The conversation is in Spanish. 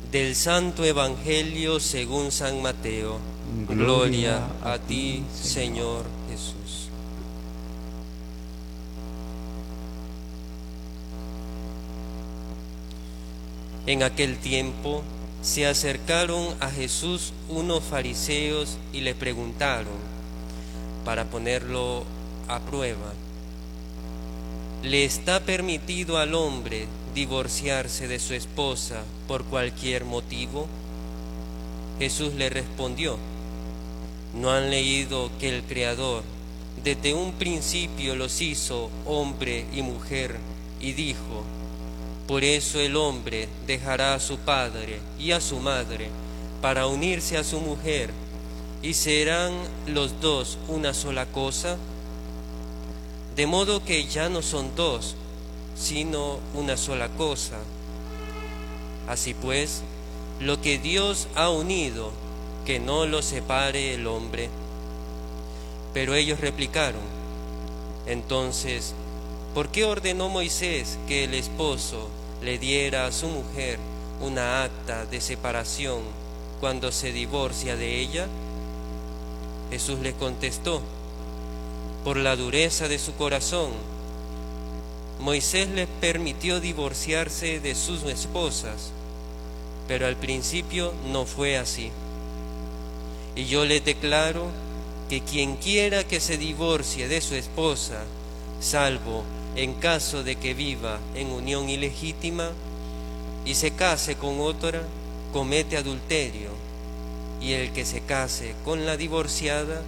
Del Santo Evangelio según San Mateo. Gloria a ti, Señor Jesús. En aquel tiempo se acercaron a Jesús unos fariseos y le preguntaron, para ponerlo a prueba: ¿le está permitido al hombre divorciarse de su esposa por cualquier motivo? Jesús le respondió: ¿no han leído que el Creador desde un principio los hizo hombre y mujer y dijo: por eso el hombre dejará a su padre y a su madre para unirse a su mujer, y serán los dos una sola cosa? De modo que ya no son dos, sino una sola cosa. Así pues, lo que Dios ha unido, que no lo separe el hombre. Pero ellos replicaron: entonces, ¿por qué ordenó Moisés que el esposo le diera a su mujer una acta de separación cuando se divorcia de ella? Jesús les contestó: por la dureza de su corazón. Moisés les permitió divorciarse de sus esposas, pero al principio no fue así. Y yo les declaro que quien quiera que se divorcie de su esposa, salvo en caso de que viva en unión ilegítima, y se case con otra, comete adulterio, y el que se case con la divorciada